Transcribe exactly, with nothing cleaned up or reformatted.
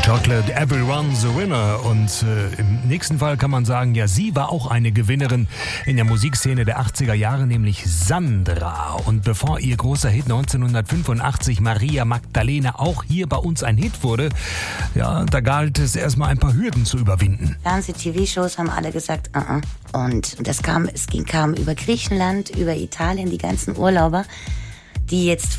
Chocolate, Everyone's a Winner. Und äh, im nächsten Fall kann man sagen, ja, sie war auch eine Gewinnerin in der Musikszene der achtziger Jahre, nämlich Sandra. Und bevor ihr großer Hit neunzehnhundertfünfundachtzig Maria Magdalena auch hier bei uns ein Hit wurde, ja, da galt es erstmal ein paar Hürden zu überwinden. Fernseh-T V-Shows haben alle gesagt, uh-uh. Und das kam, es ging, kam über Griechenland, über Italien, die ganzen Urlauber, die jetzt